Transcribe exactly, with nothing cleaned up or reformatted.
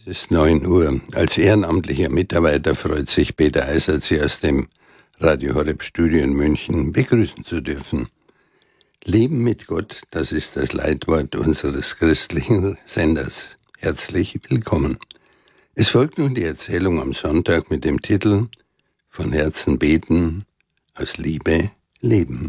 Es ist neun Uhr. Als ehrenamtlicher Mitarbeiter freut sich Peter Eisert, Sie aus dem Radio Horeb Studio in München begrüßen zu dürfen. Leben mit Gott, das ist das Leitwort unseres christlichen Senders. Herzlich willkommen. Es folgt nun die Erzählung am Sonntag mit dem Titel Von Herzen beten, aus Liebe leben.